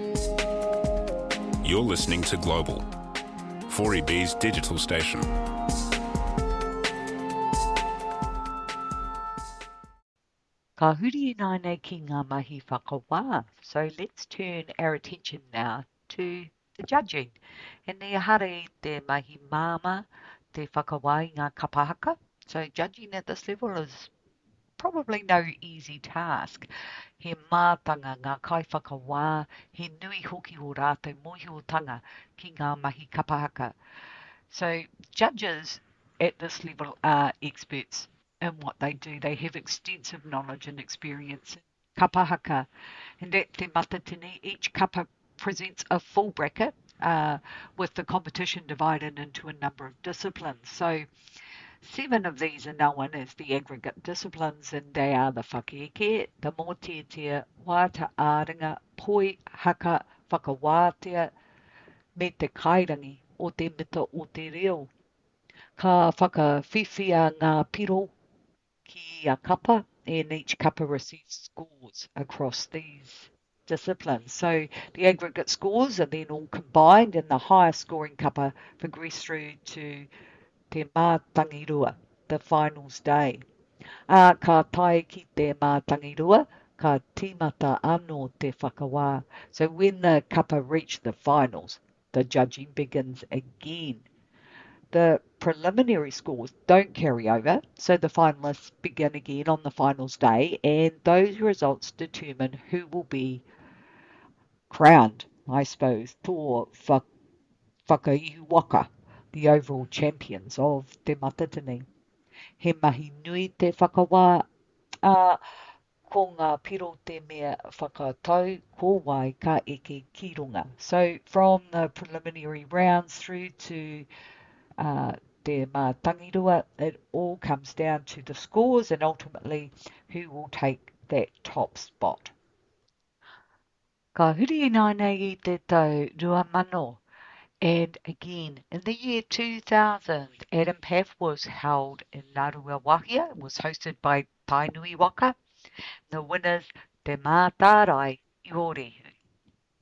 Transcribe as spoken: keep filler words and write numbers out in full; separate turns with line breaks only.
You're listening to Global, four E B's digital station.
Ka huri nai nei ki ngā mahi whakawā. So let's turn our attention now to the judging. E nei hare te mahi māma, te whakawā i ngā kapahaka. So judging at this level is probably no easy task. He mātanga ngā kai whakawā, he nui hoki o rātou mōhiotanga ki ngā mahi kapahaka. So judges at this level are experts in what they do. They have extensive knowledge and experience in kapahaka. And at Te Matatini, each kapa presents a full bracket uh, with the competition divided into a number of disciplines. So seven of these are known as the aggregate disciplines, and they are the whakieke, the mōtiatia, wāta āringa, poi, haka, whakawātea, me te kairangi o te mita o te reo. Ka whakawhiwhia ngā piro ki a kapa, and each kapa receives scores across these disciplines. So the aggregate scores are then all combined, and the highest scoring kapa progress through to te mātangirua, the finals day. A ka tae ki te mātangirua, ka tīmata anō te whakawā. So when the kapa reach the finals, the judging begins again. The preliminary scores don't carry over, so the finalists begin again on the finals day, and those results determine who will be crowned, I suppose, tō whakaihu waka, the overall champions of Te Matatini. He mahi nui te whakawā, uh, ko ngā piro te mea whakatau, ko wai ka eke ki runga. So from the preliminary rounds through to uh, te mātangirua, it all comes down to the scores and ultimately who will take that top spot. Ka huri nai nei I te tau rua mano. And again, in the year two thousand, Adam Path was held in Narua Wahia. It was hosted by Tainui Waka. The winners, Te Mātārai Iori,